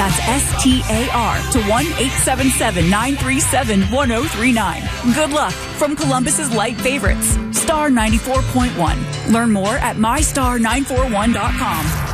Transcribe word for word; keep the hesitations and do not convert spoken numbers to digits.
That's S T A R to one eight seven seven, nine three seven, one zero three nine. Good luck from Columbus's light favorites, Star ninety-four point one. Learn more at my star nine four one dot com.